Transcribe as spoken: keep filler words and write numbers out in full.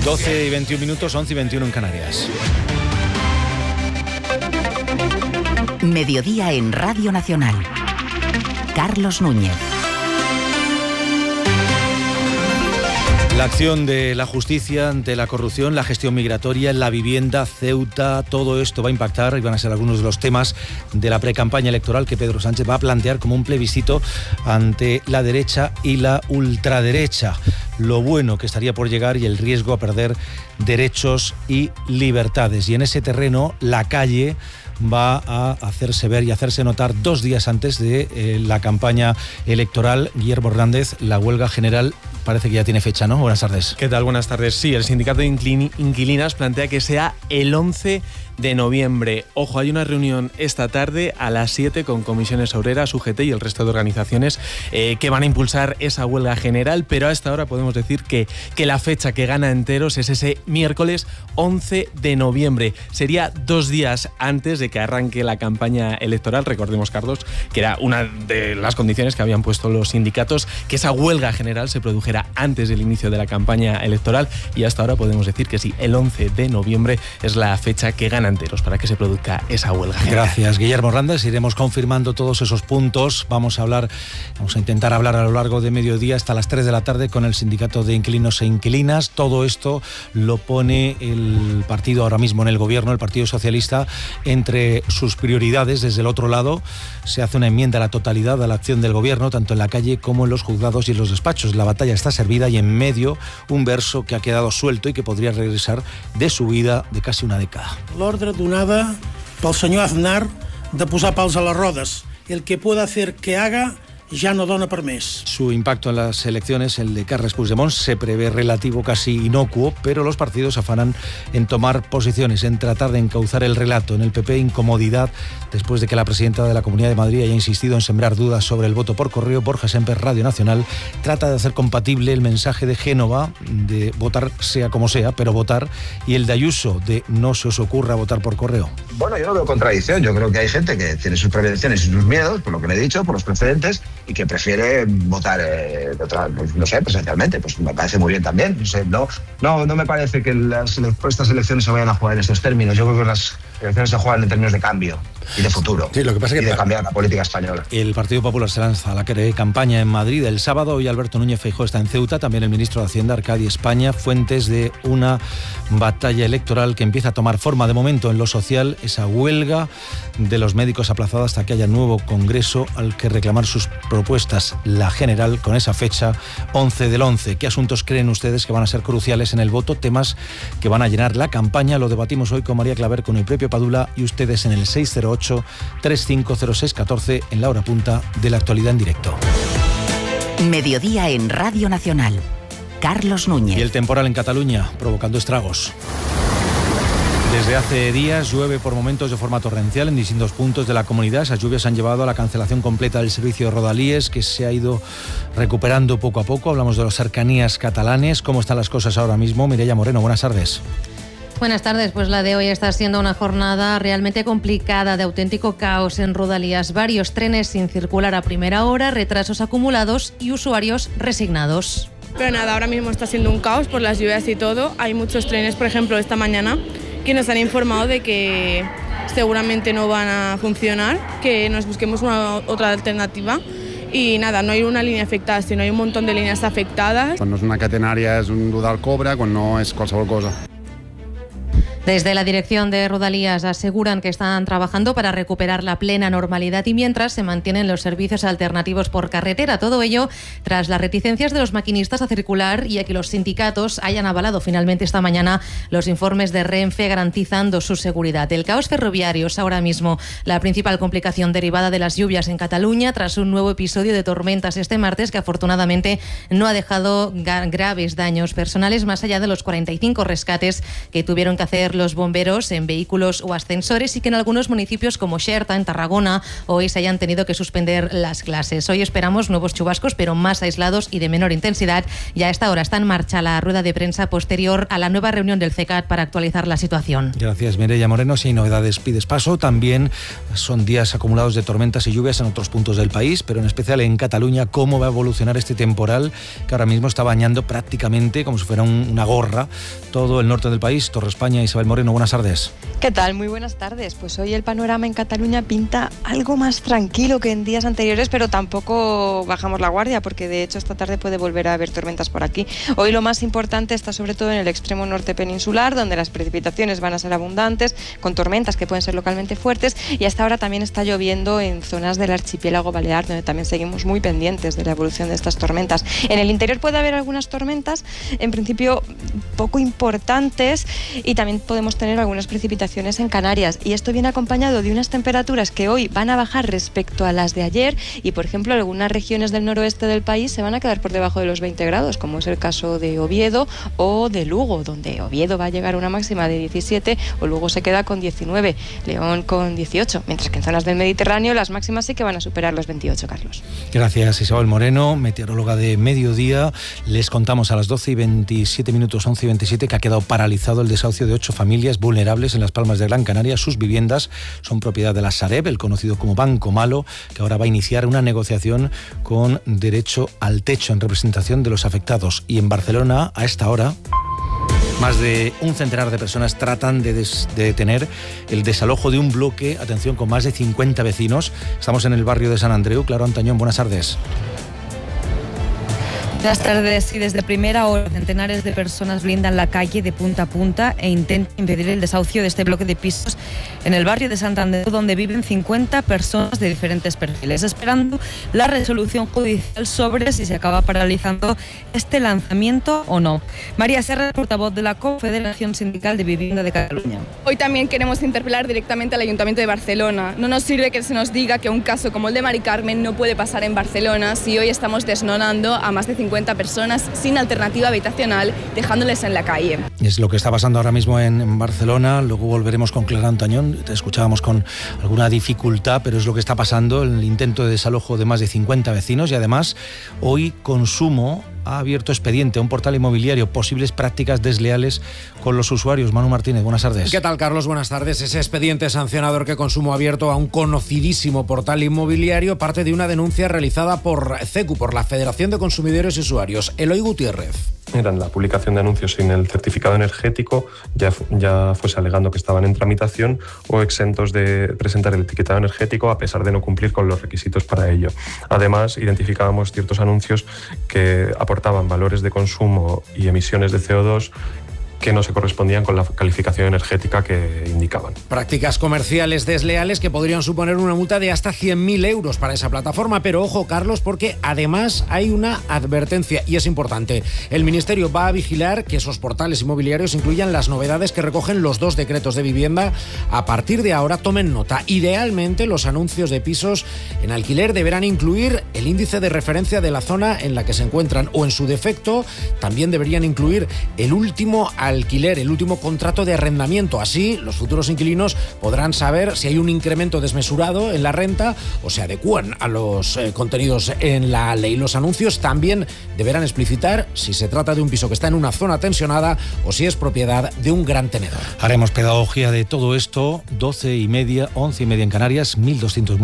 doce y veintiún minutos, once y veintiuno en Canarias. Mediodía en Radio Nacional. Carlos Núñez. La acción de la justicia ante la corrupción, la gestión migratoria, la vivienda, Ceuta, todo esto va a impactar y van a ser algunos de los temas de la precampaña electoral que Pedro Sánchez va a plantear como un plebiscito ante la derecha y la ultraderecha. Lo bueno que estaría por llegar y el riesgo a perder derechos y libertades. Y en ese terreno, la calle va a hacerse ver y hacerse notar dos días antes de eh, la campaña electoral. Guillermo Hernández, la huelga general parece que ya tiene fecha, ¿no? Buenas tardes. ¿Qué tal? Buenas tardes. Sí, el sindicato de inquilinas plantea que sea el once de noviembre. Ojo, hay una reunión esta tarde a las siete con comisiones obreras, U G T y el resto de organizaciones eh, que van a impulsar esa huelga general, pero a esta hora podemos decir que, que la fecha que gana enteros es ese miércoles once de noviembre. Sería dos días antes de que arranque la campaña electoral. Recordemos, Carlos, que era una de las condiciones que habían puesto los sindicatos, que esa huelga general se produjera antes del inicio de la campaña electoral, y hasta ahora podemos decir que sí, el once de noviembre es la fecha que gana enteros para que se produzca esa huelga general. Gracias, Guillermo Hernández. Iremos confirmando todos esos puntos. Vamos a hablar, vamos a intentar hablar a lo largo de mediodía hasta las tres de la tarde con el sindicato de inquilinos e inquilinas. Todo esto lo pone el partido ahora mismo en el gobierno, el Partido Socialista, entre sus prioridades. Desde el otro lado se hace una enmienda a la totalidad a la acción del gobierno, tanto en la calle como en los juzgados y en los despachos. La batalla está servida y en medio un verso que ha quedado suelto y que podría regresar de su vida de casi una década. L'ordre donada pel senyor Aznar de posar pals a les rodes. El que pueda hacer que haga ya no dona per més. Su impacto en las elecciones, el de Carles Puigdemont, se prevé relativo, casi inocuo, pero los partidos afanan en tomar posiciones, en tratar de encauzar el relato. En el P P, incomodidad después de que la presidenta de la Comunidad de Madrid haya insistido en sembrar dudas sobre el voto por correo. Borja Semper, Radio Nacional, trata de hacer compatible el mensaje de Génova de votar sea como sea, pero votar, y el de Ayuso de no se os ocurra votar por correo. Bueno, yo no veo contradicción. Yo creo que hay gente que tiene sus prevenciones y sus miedos, por lo que le he dicho, por los precedentes, y que prefiere votar, eh, de otra, pues, no sé, presencialmente. Pues me parece muy bien también. No sé, no, no, no me parece que las, estas elecciones se vayan a jugar en estos términos. Yo creo que las elecciones se juegan en términos de cambio y de futuro. Sí, lo que pasa es que y de cambiar la política española. El Partido Popular se lanza a la campaña en Madrid el sábado. Hoy Alberto Núñez Feijóo está en Ceuta, también el ministro de Hacienda, Arcadi España, fuentes de una batalla electoral que empieza a tomar forma de momento en lo social, esa huelga de los médicos aplazada hasta que haya nuevo congreso al que reclamar sus propuestas, la general, con esa fecha once del once. ¿Qué asuntos creen ustedes que van a ser cruciales en el voto? Temas que van a llenar la campaña. Lo debatimos hoy con María Claver, con Eupepio Padula y ustedes en el seis cero ocho, tres cinco cero seis uno cuatro en la hora punta de la actualidad en directo. Mediodía en Radio Nacional. Carlos Núñez. Y el temporal en Cataluña provocando estragos. Desde hace días llueve por momentos de forma torrencial en distintos puntos de la comunidad. Esas lluvias han llevado a la cancelación completa del servicio de Rodalies, que se ha ido recuperando poco a poco. Hablamos de las cercanías catalanes. ¿Cómo están las cosas ahora mismo? Mireia Moreno, buenas tardes. Buenas tardes, pues la de hoy está siendo una jornada realmente complicada, de auténtico caos en Rodalies. Varios trenes sin circular a primera hora, retrasos acumulados y usuarios resignados. Pero nada, ahora mismo está siendo un caos por las lluvias y todo. Hay muchos trenes, por ejemplo, esta mañana, que nos han informado de que seguramente no van a funcionar, que nos busquemos una otra alternativa. I nada, no hi ha una línia afectada, sinó hi ha un munt de línies afectades. Quan no és una catenària és un dudar al cobre, quan no és qualsevol cosa. Desde la dirección de Rodalies aseguran que están trabajando para recuperar la plena normalidad y mientras se mantienen los servicios alternativos por carretera. Todo ello tras las reticencias de los maquinistas a circular y a que los sindicatos hayan avalado finalmente esta mañana los informes de Renfe garantizando su seguridad. El caos ferroviario es ahora mismo la principal complicación derivada de las lluvias en Cataluña tras un nuevo episodio de tormentas este martes que afortunadamente no ha dejado graves daños personales más allá de los cuarenta y cinco rescates que tuvieron que hacer los bomberos en vehículos o ascensores y que en algunos municipios como Xerta, en Tarragona, hoy se hayan tenido que suspender las clases. Hoy esperamos nuevos chubascos, pero más aislados y de menor intensidad. Y a esta hora está en marcha la rueda de prensa posterior a la nueva reunión del CECAT para actualizar la situación. Gracias, Mireia Moreno. Si hay novedades, pides paso. También son días acumulados de tormentas y lluvias en otros puntos del país, pero en especial en Cataluña. ¿Cómo va a evolucionar este temporal que ahora mismo está bañando prácticamente como si fuera un, una gorra todo el norte del país? Torre España, Isabel Moreno, buenas tardes. ¿Qué tal? Muy buenas tardes. Pues hoy el panorama en Cataluña pinta algo más tranquilo que en días anteriores, pero tampoco bajamos la guardia, porque de hecho esta tarde puede volver a haber tormentas por aquí. Hoy lo más importante está sobre todo en el extremo norte peninsular, donde las precipitaciones van a ser abundantes, con tormentas que pueden ser localmente fuertes, y hasta ahora también está lloviendo en zonas del archipiélago balear, donde también seguimos muy pendientes de la evolución de estas tormentas. En el interior puede haber algunas tormentas, en principio poco importantes, y también podemos tener algunas precipitaciones en Canarias, y esto viene acompañado de unas temperaturas que hoy van a bajar respecto a las de ayer, y por ejemplo algunas regiones del noroeste del país se van a quedar por debajo de los veinte grados, como es el caso de Oviedo o de Lugo, donde Oviedo va a llegar a una máxima de diecisiete, o Lugo se queda con diecinueve, León con dieciocho, mientras que en zonas del Mediterráneo las máximas sí que van a superar los veintiocho, Carlos. Gracias, Isabel Moreno, meteoróloga de Mediodía. Les contamos a las doce y veintisiete minutos, once y veintisiete, que ha quedado paralizado el desahucio de ocho familias vulnerables en Las Palmas de Gran Canaria. Sus viviendas son propiedad de la Sareb, el conocido como Banco Malo, que ahora va a iniciar una negociación con derecho al techo en representación de los afectados. Y en Barcelona, a esta hora, más de un centenar de personas tratan de, des, de detener el desalojo de un bloque, atención, con más de cincuenta vecinos. Estamos en el barrio de Sant Andreu. Claro Antañón, buenas tardes. Buenas tardes. Y desde primera hora, centenares de personas blindan la calle de punta a punta e intentan impedir el desahucio de este bloque de pisos en el barrio de Sant Andreu, donde viven cincuenta personas de diferentes perfiles, esperando la resolución judicial sobre si se acaba paralizando este lanzamiento o no. María Serra, portavoz de la Confederación Sindical de Vivienda de Cataluña. Hoy también queremos interpelar directamente al Ayuntamiento de Barcelona. No nos sirve que se nos diga que un caso como el de Mari Carmen no puede pasar en Barcelona si hoy estamos desnonando a más de cincuenta personas sin alternativa habitacional, dejándoles en la calle. Es lo que está pasando ahora mismo en Barcelona. Luego volveremos con Clara Antañón. Te escuchábamos con alguna dificultad, pero es lo que está pasando, el intento de desalojo de más de cincuenta vecinos. Y además, hoy Consumo ha abierto expediente a un portal inmobiliario, posibles prácticas desleales con los usuarios. Manu Martínez, buenas tardes. ¿Qué tal, Carlos? Buenas tardes. Ese expediente sancionador que Consumo ha abierto a un conocidísimo portal inmobiliario parte de una denuncia realizada por CECU, por la Federación de Consumidores y Usuarios. Eloy Gutiérrez. Eran la publicación de anuncios sin el certificado energético, ya, ya fuese alegando que estaban en tramitación o exentos de presentar el etiquetado energético a pesar de no cumplir con los requisitos para ello. Además, identificábamos ciertos anuncios que aportaban valores de consumo y emisiones de C O dos que no se correspondían con la calificación energética que indicaban. Prácticas comerciales desleales que podrían suponer una multa de hasta cien mil euros para esa plataforma. Pero ojo, Carlos, porque además hay una advertencia y es importante. El Ministerio va a vigilar que esos portales inmobiliarios incluyan las novedades que recogen los dos decretos de vivienda. A partir de ahora, tomen nota. Idealmente, los anuncios de pisos en alquiler deberán incluir el índice de referencia de la zona en la que se encuentran, o en su defecto, también deberían incluir el último alquiler, el último contrato de arrendamiento. Así, los futuros inquilinos podrán saber si hay un incremento desmesurado en la renta o se adecúan a los eh, contenidos en la ley. Los anuncios también deberán explicitar si se trata de un piso que está en una zona tensionada o si es propiedad de un gran tenedor. Haremos pedagogía de todo esto, doce y media, once y media en Canarias, mil doscientos